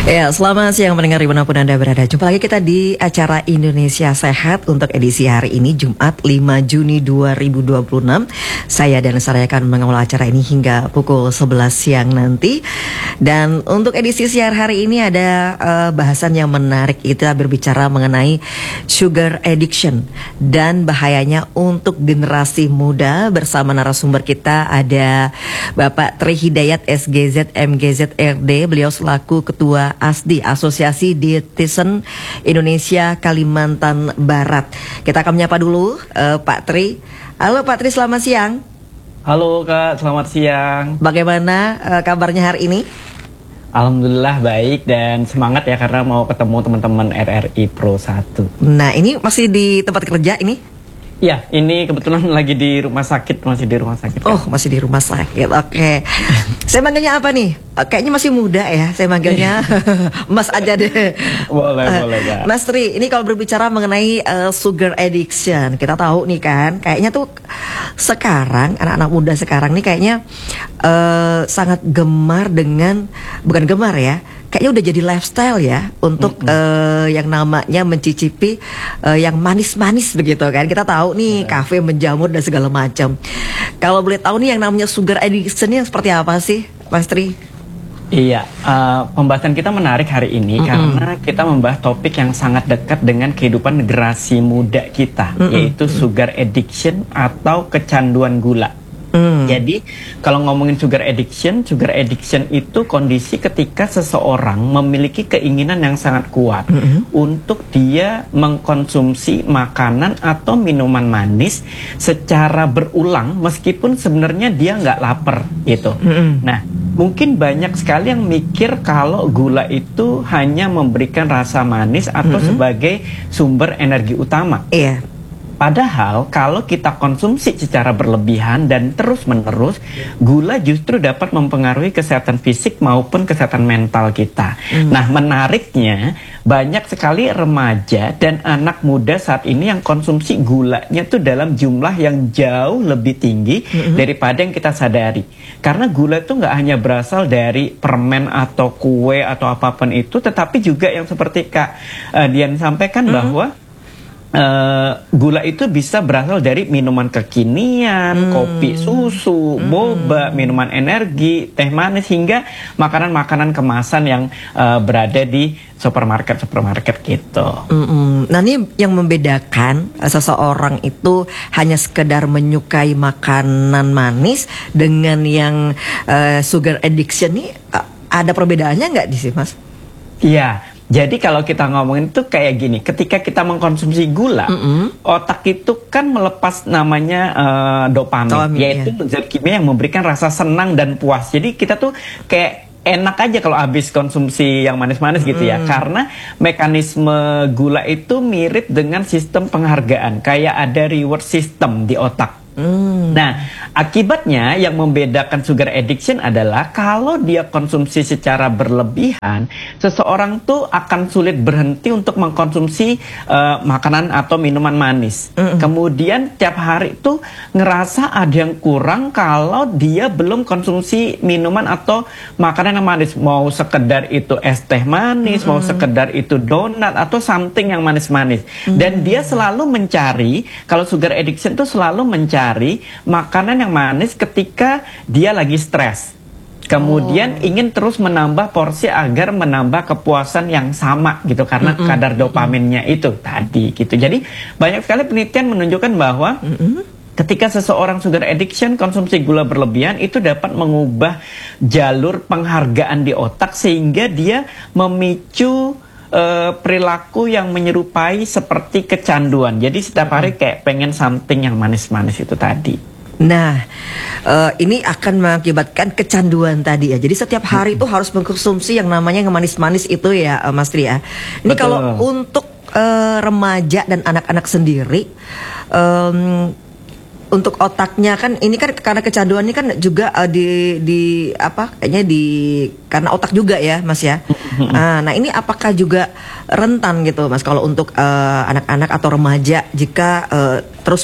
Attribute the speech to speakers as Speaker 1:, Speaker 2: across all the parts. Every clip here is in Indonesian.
Speaker 1: Ya, selamat siang mendengar dimanapun Anda berada. Jumpa lagi kita di acara Indonesia Sehat untuk edisi hari ini Jumat 5 Juni 2026. Saya dan Sarah akan mengawal acara ini hingga pukul 11 siang nanti. Dan untuk edisi siang hari ini ada bahasan yang menarik. Kita berbicara mengenai sugar addiction dan bahayanya untuk generasi muda. Bersama narasumber kita ada Bapak Tri Hidayat SGZ MGZ RD. Beliau selaku Ketua ASDI, Asosiasi Dietitian Indonesia Kalimantan Barat. Kita akan menyapa dulu Pak Tri. Halo Pak Tri, selamat siang.
Speaker 2: Halo Kak, selamat siang.
Speaker 1: Bagaimana kabarnya hari ini?
Speaker 2: Alhamdulillah baik dan semangat ya karena mau ketemu teman-teman RRI Pro 1.
Speaker 1: Nah, ini masih di tempat kerja ini?
Speaker 2: Ya, ini kebetulan lagi di rumah sakit, masih di rumah sakit.
Speaker 1: Oh, masih di rumah sakit. Oke. Saya manggilnya apa nih? Kayaknya masih muda ya. Saya manggilnya Mas aja deh.
Speaker 2: Boleh ya.
Speaker 1: Mas Tri, ini kalau berbicara mengenai sugar addiction, kita tahu nih kan, kayaknya tuh sekarang anak-anak muda sekarang nih kayaknya sangat gemar dengan, bukan gemar ya, kayaknya udah jadi lifestyle ya untuk yang namanya mencicipi yang manis-manis begitu kan. Kita tahu nih kafe menjamur dan segala macam. Kalau boleh tahu nih yang namanya sugar addiction yang seperti apa sih, Mas Tri?
Speaker 2: Iya, pembahasan kita menarik hari ini karena kita membahas topik yang sangat dekat dengan kehidupan generasi muda kita, yaitu sugar addiction atau kecanduan gula. Jadi kalau ngomongin sugar addiction itu kondisi ketika seseorang memiliki keinginan yang sangat kuat untuk dia mengkonsumsi makanan atau minuman manis secara berulang meskipun sebenarnya dia nggak lapar gitu. Nah, mungkin banyak sekali yang mikir kalau gula itu hanya memberikan rasa manis atau sebagai sumber energi utama.
Speaker 1: Iya.
Speaker 2: Padahal kalau kita konsumsi secara berlebihan dan terus-menerus, gula justru dapat mempengaruhi kesehatan fisik maupun kesehatan mental kita. Nah, menariknya banyak sekali remaja dan anak muda saat ini yang konsumsi gulanya tuh dalam jumlah yang jauh lebih tinggi daripada yang kita sadari. Karena gula itu nggak hanya berasal dari permen atau kue atau apapun itu, tetapi juga yang seperti Kak Dian sampaikan bahwa gula itu bisa berasal dari minuman kekinian, kopi susu, boba, minuman energi, teh manis, hingga makanan-makanan kemasan yang berada di supermarket gitu.
Speaker 1: Nah, ini yang membedakan seseorang itu hanya sekedar menyukai makanan manis dengan yang sugar addiction nih, ada perbedaannya nggak di sini, Mas?
Speaker 2: Iya. Jadi kalau kita ngomongin itu kayak gini, ketika kita mengkonsumsi gula, otak itu kan melepas namanya dopamin, yaitu zat kimia yang memberikan rasa senang dan puas. Jadi kita tuh kayak enak aja kalau habis konsumsi yang manis-manis gitu ya, karena mekanisme gula itu mirip dengan sistem penghargaan, kayak ada reward system di otak. Nah, akibatnya yang membedakan sugar addiction adalah kalau dia konsumsi secara berlebihan, seseorang tuh akan sulit berhenti untuk mengkonsumsi makanan atau minuman manis. Kemudian tiap hari tuh ngerasa ada yang kurang kalau dia belum konsumsi minuman atau makanan yang manis. Mau sekedar itu es teh manis, mau sekedar itu donat atau something yang manis-manis. Dan dia selalu mencari, kalau sugar addiction tuh selalu mencari makanan yang manis ketika dia lagi stres. Kemudian ingin terus menambah porsi agar menambah kepuasan yang sama gitu, karena kadar dopaminnya itu tadi gitu. Jadi banyak sekali penelitian menunjukkan bahwa ketika seseorang sugar addiction, konsumsi gula berlebihan itu dapat mengubah jalur penghargaan di otak sehingga dia memicu perilaku yang menyerupai seperti kecanduan. Jadi setiap hari kayak pengen something yang manis-manis itu tadi.
Speaker 1: Nah, ini akan mengakibatkan kecanduan tadi ya. Jadi setiap hari itu harus mengkonsumsi yang namanya yang manis-manis itu ya, Mas Tri ya. Ini
Speaker 2: Betul.
Speaker 1: kalau untuk remaja dan anak-anak sendiri, untuk otaknya kan ini kan karena kecanduan ini kan juga di apa kayaknya di karena otak juga ya, Mas ya. Nah, ini apakah juga rentan gitu, Mas, kalau untuk anak-anak atau remaja jika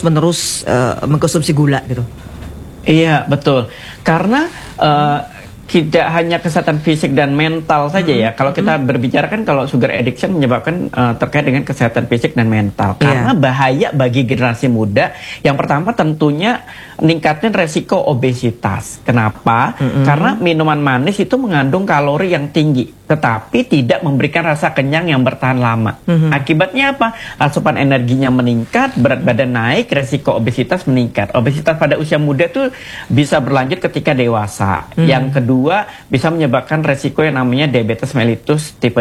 Speaker 1: terus-menerus mengkonsumsi gula gitu?
Speaker 2: Iya, betul. Karena tidak hanya kesehatan fisik dan mental saja ya. Kalau kita berbicara kan kalau sugar addiction menyebabkan terkait dengan kesehatan fisik dan mental. Karena bahaya bagi generasi muda. Yang pertama tentunya meningkatkan resiko obesitas. Kenapa? Karena minuman manis itu mengandung kalori yang tinggi, tetapi tidak memberikan rasa kenyang yang bertahan lama. Akibatnya apa? Asupan energinya meningkat, berat badan naik, resiko obesitas meningkat. Obesitas pada usia muda tuh bisa berlanjut ketika dewasa. Yang kedua, bisa menyebabkan resiko yang namanya diabetes mellitus tipe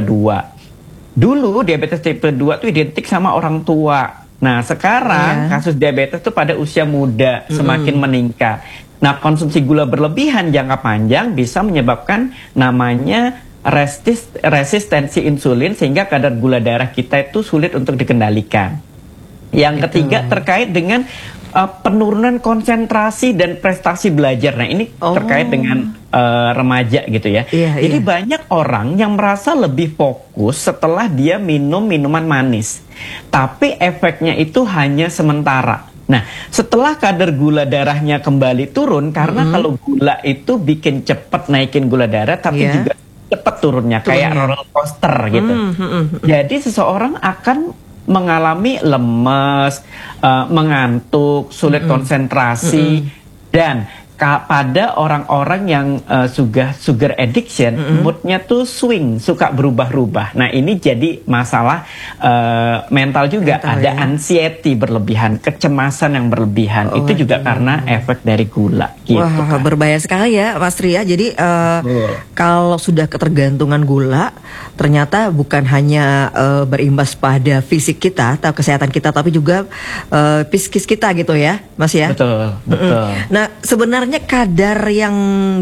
Speaker 2: 2. Dulu diabetes tipe 2 itu identik sama orang tua. Nah, sekarang kasus diabetes itu pada usia muda semakin meningkat. Nah, konsumsi gula berlebihan jangka panjang bisa menyebabkan namanya resistensi insulin, sehingga kadar gula darah kita itu sulit untuk dikendalikan. Yang ketiga terkait dengan penurunan konsentrasi dan prestasi belajar. Nah, ini terkait dengan remaja gitu ya. Jadi banyak orang yang merasa lebih fokus setelah dia minum minuman manis. Tapi efeknya itu hanya sementara. Nah, setelah kadar gula darahnya kembali turun, karena kalau gula itu bikin cepat naikin gula darah, tapi juga cepat turunnya, kayak roller coaster gitu. Jadi seseorang akan mengalami lemes, mengantuk, sulit konsentrasi, dan pada orang-orang yang sugar addiction, moodnya tuh swing, suka berubah-ubah. Nah, ini jadi masalah mental juga. Ada anxiety berlebihan, kecemasan yang berlebihan. Itu juga karena efek dari gula. Gitu.
Speaker 1: Wah, berbahaya sekali ya, Mas Tri ya. Jadi kalau sudah ketergantungan gula, ternyata bukan hanya berimbas pada fisik kita atau kesehatan kita, tapi juga psikis kita gitu ya, Mas ya.
Speaker 2: Betul, betul.
Speaker 1: Nah, sebenarnya kadar yang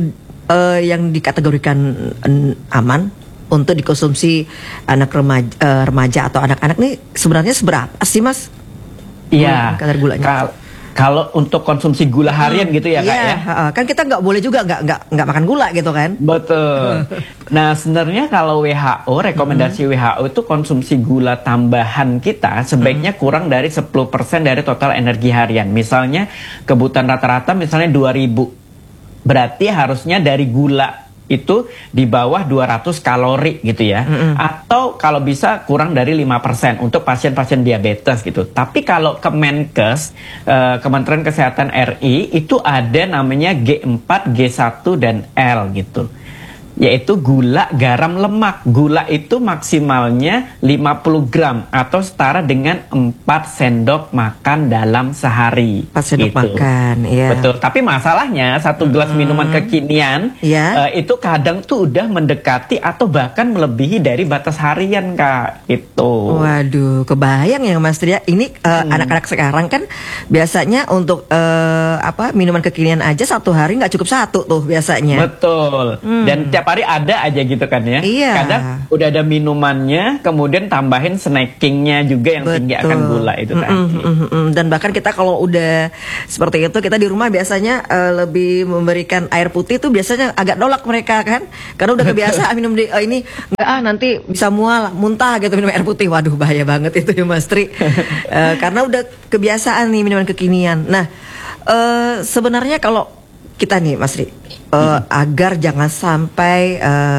Speaker 1: dikategorikan aman untuk dikonsumsi anak remaja atau anak-anak nih sebenarnya seberapa sih, Mas?
Speaker 2: Iya.
Speaker 1: Kadar gulanya.
Speaker 2: Kalau untuk konsumsi gula harian gitu ya, Kak ya.
Speaker 1: Kan kita nggak boleh juga nggak makan gula gitu kan.
Speaker 2: Betul. Nah, sebenarnya kalau WHO, rekomendasi WHO itu konsumsi gula tambahan kita sebaiknya kurang dari 10% dari total energi harian. Misalnya kebutuhan rata-rata misalnya 2000. Berarti harusnya dari gula itu di bawah 200 kalori gitu ya. Atau kalau bisa kurang dari 5% untuk pasien-pasien diabetes gitu. Tapi kalau Kemenkes, Kementerian Kesehatan RI, itu ada namanya G4, G1, dan L gitu. Yaitu gula, garam, lemak. Gula itu maksimalnya 50 gram atau setara dengan 4 sendok makan dalam sehari.
Speaker 1: 4 sendok makan, ya.
Speaker 2: Betul. Tapi masalahnya satu gelas minuman kekinian itu kadang tuh udah mendekati atau bahkan melebihi dari batas harian, Kak. Itu.
Speaker 1: Waduh, kebayang ya, Mas Tri. Ini anak-anak sekarang kan biasanya untuk minuman kekinian aja satu hari nggak cukup satu tuh biasanya.
Speaker 2: Betul. Dan tiap hari ada aja gitu kan ya. Kadang udah ada minumannya, kemudian tambahin snackingnya juga yang tinggi akan gula itu tadi.
Speaker 1: Dan bahkan kita kalau udah seperti itu, kita di rumah biasanya lebih memberikan air putih tuh biasanya agak nolak mereka kan, karena udah kebiasaan minum ini nggak nanti bisa mual, muntah gitu minum air putih. Waduh, bahaya banget itu ya, Mas Tri. Karena udah kebiasaan nih minuman kekinian. Nah, sebenarnya kalau kita nih, Mas Tri, agar jangan sampai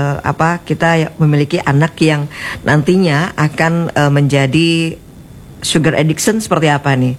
Speaker 1: kita memiliki anak yang nantinya akan menjadi sugar addiction, seperti apa nih?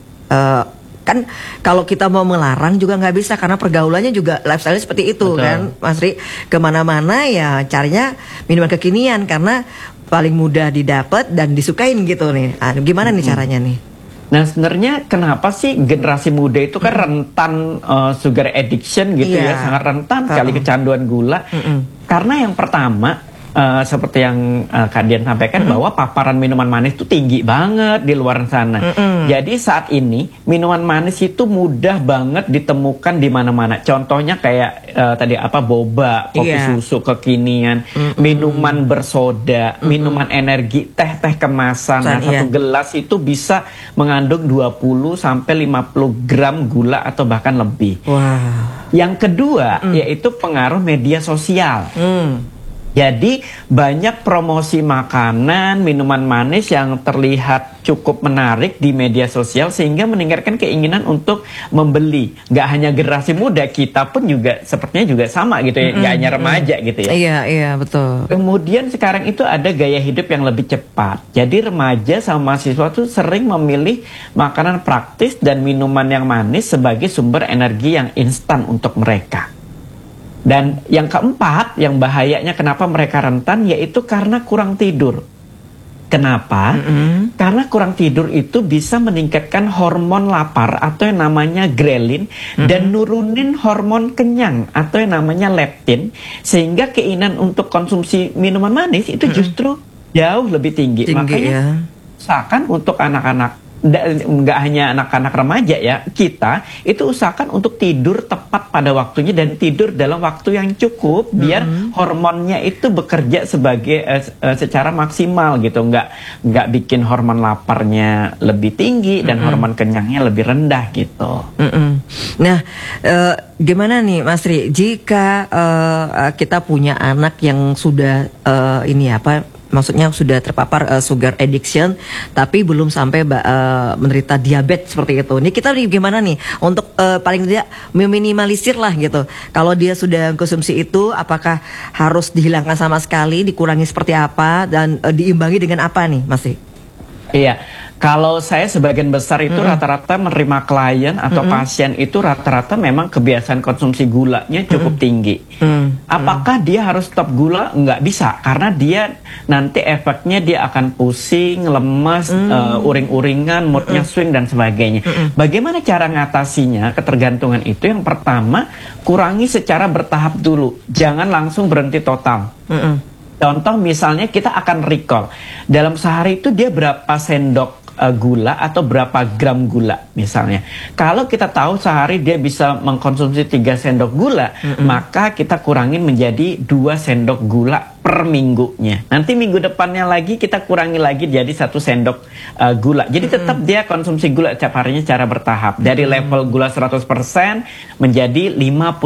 Speaker 1: Kan kalau kita mau melarang juga nggak bisa, karena pergaulannya juga lifestyle seperti itu. Betul. Kan, Mas Ri, kemana-mana ya carinya minuman kekinian karena paling mudah didapat dan disukain gitu nih. Gimana nih caranya nih?
Speaker 2: Nah, sebenarnya kenapa sih generasi muda itu kan rentan sugar addiction gitu ya, sangat rentan sekali kecanduan gula. Karena yang pertama, seperti yang Kak Dian sampaikan, bahwa paparan minuman manis itu tinggi banget di luar sana. Jadi saat ini minuman manis itu mudah banget ditemukan di mana-mana. Contohnya kayak tadi boba, kopi susu kekinian, minuman bersoda, minuman energi, teh-teh kemasan. Nah, satu gelas itu bisa mengandung 20 sampai 50 gram gula atau bahkan lebih. Yang kedua yaitu pengaruh media sosial. Jadi banyak promosi makanan, minuman manis yang terlihat cukup menarik di media sosial sehingga meningkatkan keinginan untuk membeli. Nggak hanya generasi muda, kita pun juga sepertinya juga sama gitu ya, nggak hanya remaja gitu ya.
Speaker 1: Iya, iya betul.
Speaker 2: Kemudian sekarang itu ada gaya hidup yang lebih cepat. Jadi remaja sama mahasiswa tuh sering memilih makanan praktis dan minuman yang manis sebagai sumber energi yang instan untuk mereka. Dan yang keempat, yang bahayanya kenapa mereka rentan, yaitu karena kurang tidur. Kenapa? Karena kurang tidur itu bisa meningkatkan hormon lapar atau yang namanya grelin dan nurunin hormon kenyang atau yang namanya leptin, sehingga keinginan untuk konsumsi minuman manis itu justru jauh lebih tinggi. Makanya usahakan untuk anak-anak, nggak hanya anak-anak remaja ya, kita itu usahakan untuk tidur tepat pada waktunya dan tidur dalam waktu yang cukup biar hormonnya itu bekerja sebagai secara maksimal gitu, nggak bikin hormon laparnya lebih tinggi dan hormon kenyangnya lebih rendah gitu.
Speaker 1: Nah, gimana nih Mas Ri, jika kita punya anak yang sudah maksudnya sudah terpapar sugar addiction, tapi belum sampai menderita diabetes seperti itu. Ini kita gimana nih untuk paling tidak meminimalisir lah gitu. Kalau dia sudah konsumsi itu, apakah harus dihilangkan sama sekali, dikurangi seperti apa, dan diimbangi dengan apa nih, Mas?
Speaker 2: Iya. Kalau saya sebagian besar itu rata-rata menerima klien atau pasien itu rata-rata memang kebiasaan konsumsi gulanya cukup tinggi. Apakah dia harus stop gula? Nggak bisa, karena dia nanti efeknya dia akan pusing, lemas, uring-uringan, moodnya swing dan sebagainya. Bagaimana cara ngatasinya ketergantungan itu? Yang pertama, kurangi secara bertahap dulu, jangan langsung berhenti total. Contoh misalnya kita akan recall dalam sehari itu dia berapa sendok gula atau berapa gram gula misalnya. Kalau kita tahu sehari dia bisa mengkonsumsi 3 sendok gula, maka kita kurangin menjadi 2 sendok gula per minggunya. Nanti minggu depannya lagi kita kurangi lagi jadi 1 sendok gula. Jadi tetap dia konsumsi gula setiap harinya secara bertahap. Dari level gula 100% menjadi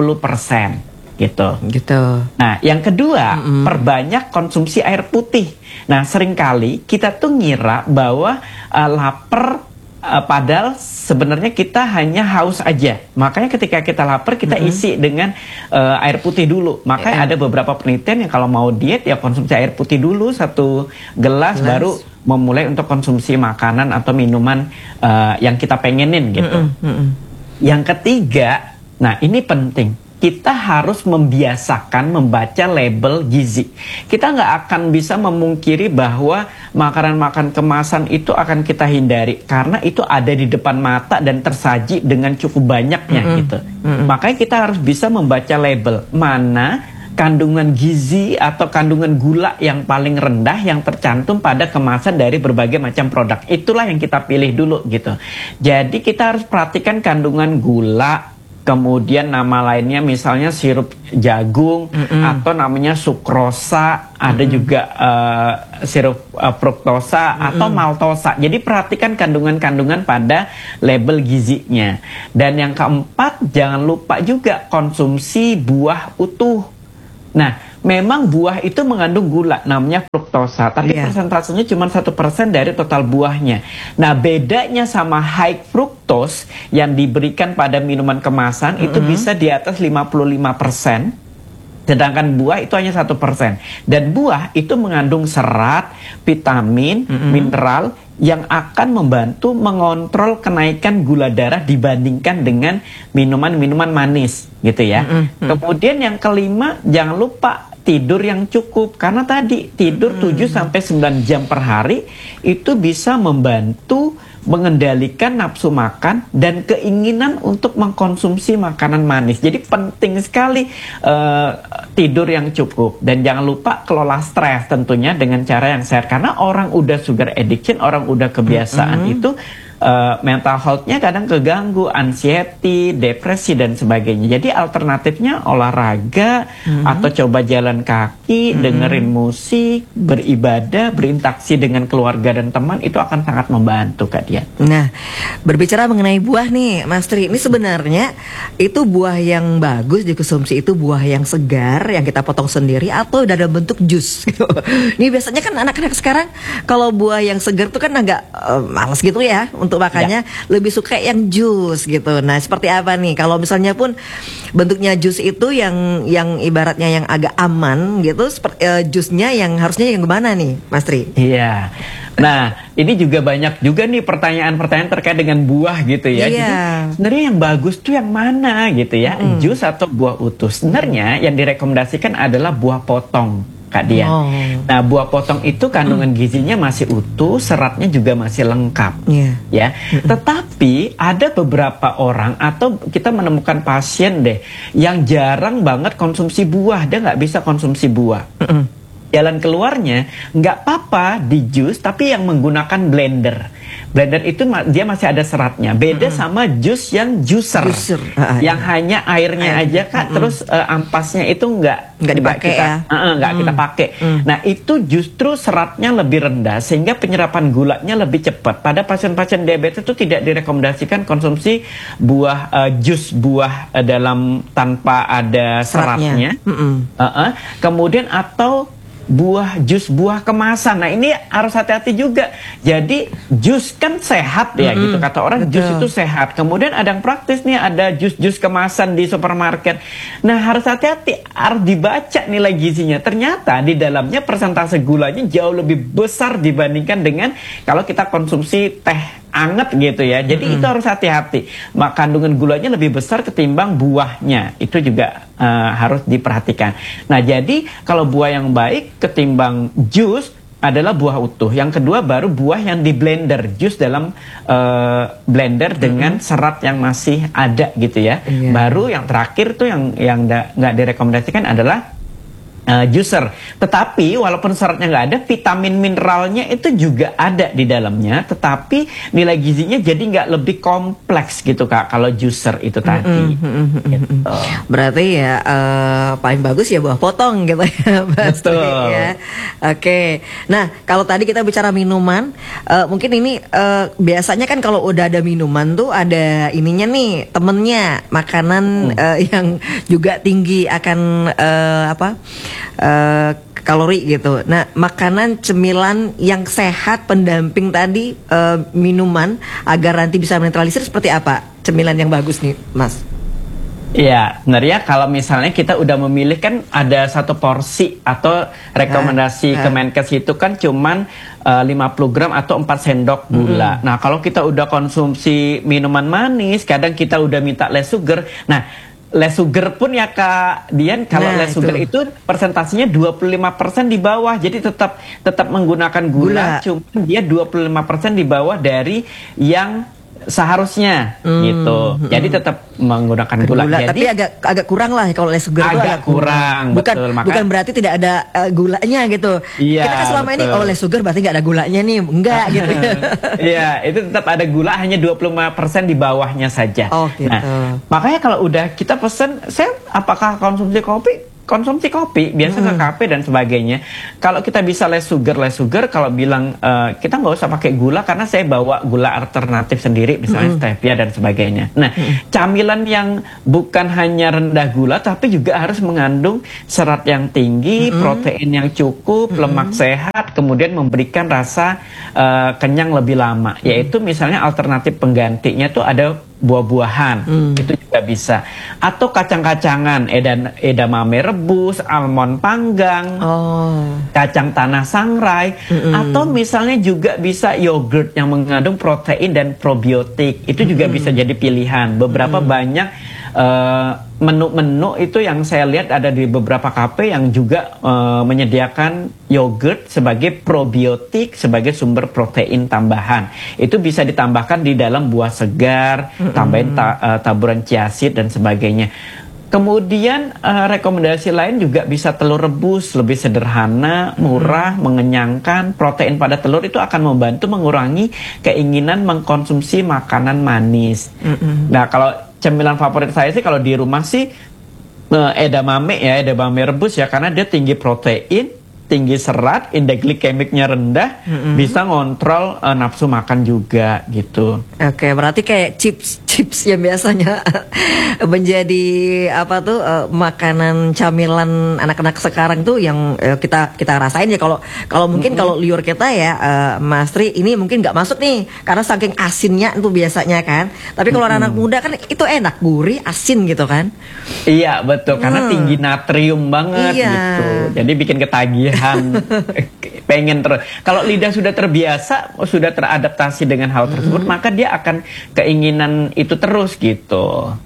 Speaker 2: 50%. Gitu. Nah, yang kedua, perbanyak konsumsi air putih. Nah, seringkali kita tuh ngira bahwa lapar, padahal sebenarnya kita hanya haus aja. Makanya ketika kita lapar, kita isi dengan air putih dulu. Makanya ada beberapa penelitian yang kalau mau diet ya konsumsi air putih dulu 1 gelas baru memulai untuk konsumsi makanan atau minuman yang kita pengenin gitu. Yang ketiga, nah ini penting. Kita harus membiasakan membaca label gizi. Kita nggak akan bisa memungkiri bahwa makanan-makanan kemasan itu akan kita hindari karena itu ada di depan mata dan tersaji dengan cukup banyaknya gitu. Makanya kita harus bisa membaca label mana kandungan gizi atau kandungan gula yang paling rendah yang tercantum pada kemasan dari berbagai macam produk. Itulah yang kita pilih dulu gitu. Jadi kita harus perhatikan kandungan gula. Kemudian nama lainnya misalnya sirup jagung atau namanya sukrosa, ada juga sirup fruktosa atau maltosa. Jadi perhatikan kandungan-kandungan pada label gizinya. Dan yang keempat, jangan lupa juga konsumsi buah utuh. Nah, memang buah itu mengandung gula, namanya fruktosa, tapi persentasenya cuma 1% dari total buahnya. Nah, bedanya sama high fructose yang diberikan pada minuman kemasan itu bisa di atas 55%, sedangkan buah itu hanya 1%. Dan buah itu mengandung serat, vitamin, mineral yang akan membantu mengontrol kenaikan gula darah dibandingkan dengan minuman-minuman manis gitu ya. Kemudian yang kelima, jangan lupa tidur yang cukup, karena tadi tidur 7-9 jam per hari itu bisa membantu mengendalikan nafsu makan dan keinginan untuk mengkonsumsi makanan manis. Jadi penting sekali tidur yang cukup. Dan jangan lupa kelola stres tentunya dengan cara yang sehat. Karena orang udah sugar addiction, orang udah kebiasaan itu mental health-nya kadang keganggu, anxiety, depresi dan sebagainya. Jadi alternatifnya olahraga atau coba jalan kaki, dengerin musik, beribadah, berinteraksi dengan keluarga dan teman, itu akan sangat membantu Kak Dian.
Speaker 1: Nah, berbicara mengenai buah nih Mas Tri, ini sebenarnya itu buah yang bagus dikonsumsi, itu buah yang segar yang kita potong sendiri atau dalam bentuk jus gitu. Ini biasanya kan anak-anak sekarang kalau buah yang segar tuh kan agak males gitu ya untuk makannya, lebih suka yang jus gitu. Nah, seperti apa nih kalau misalnya pun bentuknya jus itu yang ibaratnya yang agak aman gitu, seperti jusnya yang harusnya yang gimana nih Mas Tri?
Speaker 2: Iya. Nah, ini juga banyak juga nih pertanyaan-pertanyaan terkait dengan buah gitu ya. Jadi sebenarnya yang bagus tuh yang mana gitu ya, jus atau buah utuh. Sebenarnya yang direkomendasikan adalah buah potong, Kak Dian. Nah, buah potong itu kandungan gizinya masih utuh, seratnya juga masih lengkap, ya. Tetapi ada beberapa orang atau kita menemukan pasien deh yang jarang banget konsumsi buah, dia nggak bisa konsumsi buah. Jalan keluarnya nggak apa-apa di jus, tapi yang menggunakan blender. Blender itu dia masih ada seratnya. Beda sama jus yang juicer. Yang hanya airnya aja Kak, terus ampasnya itu nggak
Speaker 1: dipakai
Speaker 2: nggak kita pakai. Nah, itu justru seratnya lebih rendah sehingga penyerapan gulanya lebih cepat. Pada pasien-pasien diabetes itu tidak direkomendasikan konsumsi buah jus buah dalam tanpa ada seratnya. Kemudian atau jus buah kemasan. Nah, ini harus hati-hati juga. Jadi jus kan sehat ya gitu kata orang. Jus itu sehat. Kemudian ada yang praktis nih, ada jus kemasan di supermarket. Nah, harus hati-hati, harus dibaca nilai gizinya. Ternyata di dalamnya persentase gulanya jauh lebih besar dibandingkan dengan kalau kita konsumsi teh anget gitu ya. Jadi itu harus hati-hati. Kandungan gulanya lebih besar ketimbang buahnya. Itu juga harus diperhatikan. Nah, jadi kalau buah yang baik ketimbang jus adalah buah utuh. Yang kedua baru buah yang di blender, jus dalam blender dengan serat yang masih ada gitu ya. Baru yang terakhir tuh yang nggak direkomendasikan adalah juicer. Tetapi walaupun seratnya nggak ada, vitamin mineralnya itu juga ada di dalamnya. Tetapi nilai gizinya jadi nggak lebih kompleks gitu Kak kalau juicer itu tadi. Gitu.
Speaker 1: Berarti ya paling bagus ya buah potong gitu ya.
Speaker 2: Betul.
Speaker 1: Ya. Oke. Nah, kalau tadi kita bicara minuman, mungkin ini biasanya kan kalau udah ada minuman tuh ada ininya nih temennya makanan yang juga tinggi akan kalori gitu. Nah, makanan cemilan yang sehat pendamping tadi minuman agar nanti bisa menetralisir seperti apa cemilan yang bagus nih, Mas?
Speaker 2: Iya, sebenarnya kalau misalnya kita udah memilih kan ada satu porsi atau rekomendasi Kemenkes itu kan cuman 50 gram atau 4 sendok gula. Nah, kalau kita udah konsumsi minuman manis, kadang kita udah minta less sugar. Nah, less sugar pun ya Kak Dian, kalau less sugar itu persentasenya 25% di bawah. Jadi tetap menggunakan gula. Cuma dia 25% di bawah dari yang seharusnya gitu. Jadi tetap menggunakan gula. Jadi
Speaker 1: tapi agak kurang lah kalau less sugar itu agak kurang. Bukan berarti tidak ada gulanya gitu. Kita kan selama ini less sugar berarti nggak ada gulanya nih. Enggak gitu.
Speaker 2: Iya, itu tetap ada gula, hanya 25% di bawahnya saja.
Speaker 1: Gitu.
Speaker 2: Nah, makanya kalau udah kita pesen, saya apakah konsumsi kopi biasa ke kafe dan sebagainya. Kalau kita bisa less sugar, kalau bilang kita nggak usah pakai gula karena saya bawa gula alternatif sendiri, misalnya stevia dan sebagainya. Nah, camilan yang bukan hanya rendah gula tapi juga harus mengandung serat yang tinggi, protein yang cukup, lemak sehat, kemudian memberikan rasa kenyang lebih lama. Yaitu misalnya alternatif penggantinya tuh ada buah-buahan, itu juga bisa. Atau kacang-kacangan, edamame rebus, almond panggang, kacang tanah sangrai, atau misalnya juga bisa yogurt yang mengandung protein dan probiotik. Itu juga bisa jadi pilihan. Beberapa banyak menu-menu itu yang saya lihat ada di beberapa kafe yang juga menyediakan yogurt sebagai probiotik, sebagai sumber protein tambahan. Itu bisa ditambahkan di dalam buah segar, tambahin taburan chia seed dan sebagainya. Kemudian rekomendasi lain juga bisa telur rebus, lebih sederhana, murah, mengenyangkan. Protein pada telur itu akan membantu mengurangi keinginan mengkonsumsi makanan manis. Nah, kalau cemilan favorit saya sih kalau di rumah sih edamame ya, edamame rebus ya, karena dia tinggi protein, tinggi serat, indeks glikemiknya rendah, bisa ngontrol nafsu makan juga gitu.
Speaker 1: Oke, berarti kayak chips yang biasanya menjadi apa tuh makanan camilan anak-anak sekarang tuh yang kita rasain ya. Kalau mungkin kalau liur kita ya, Mas Tri, ini mungkin nggak masuk nih karena saking asinnya itu biasanya kan. Tapi kalau anak muda kan itu enak, gurih, asin gitu kan.
Speaker 2: Iya betul, karena tinggi natrium banget gitu. Jadi bikin ketagihan. Pengen terus. Kalau lidah sudah terbiasa, sudah teradaptasi dengan hal tersebut, maka dia akan keinginan itu terus gitu.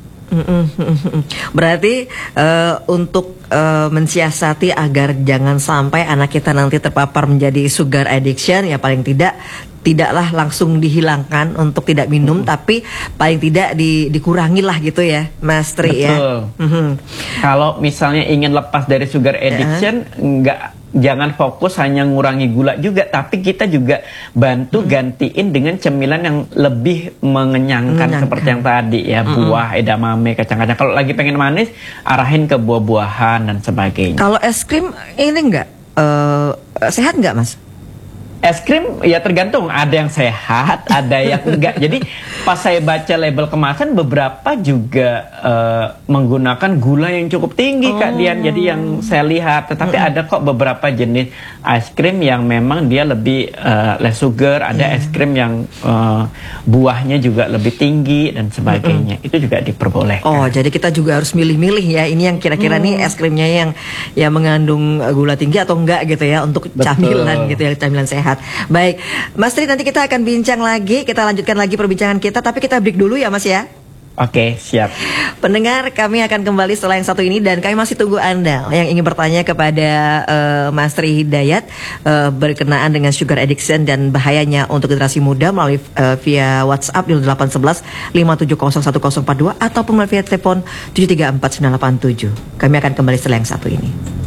Speaker 1: Berarti untuk mensiasati agar jangan sampai anak kita nanti terpapar menjadi sugar addiction, ya paling tidaklah langsung dihilangkan untuk tidak minum, tapi paling tidak dikurangi lah gitu ya, Mas Tri.
Speaker 2: Betul.
Speaker 1: Ya.
Speaker 2: Kalau misalnya ingin lepas dari sugar addiction, jangan fokus hanya ngurangi gula juga, tapi kita juga bantu gantiin dengan cemilan yang lebih mengenyangkan. Seperti yang tadi ya, buah, edamame, kacang-kacang. Kalau lagi pengen manis, arahin ke buah-buahan dan sebagainya.
Speaker 1: Kalau es krim ini enggak sehat nggak, Mas?
Speaker 2: Es krim ya tergantung, ada yang sehat, ada yang enggak. Jadi pas saya baca label kemasan, beberapa juga menggunakan gula yang cukup tinggi, Kak Dian. Jadi yang saya lihat, tetapi ada kok beberapa jenis es krim yang memang dia lebih less sugar. Ada es krim yang buahnya juga lebih tinggi dan sebagainya. Itu juga diperbolehkan.
Speaker 1: Oh, jadi kita juga harus milih-milih ya. Ini yang kira-kira nih es krimnya yang mengandung gula tinggi atau enggak gitu ya, untuk camilan gitu ya, camilan sehat. Baik, Mas Tri, nanti kita akan bincang lagi, kita lanjutkan lagi perbincangan kita, tapi kita break dulu ya, Mas ya.
Speaker 2: Oke, siap.
Speaker 1: Pendengar, kami akan kembali setelah yang satu ini, dan kami masih tunggu Anda yang ingin bertanya kepada Mas Tri Hidayat berkenaan dengan sugar addiction dan bahayanya untuk generasi muda melalui via WhatsApp di 0811 5701042 ataupun melalui via telepon 734 987. Kami akan kembali setelah yang satu ini.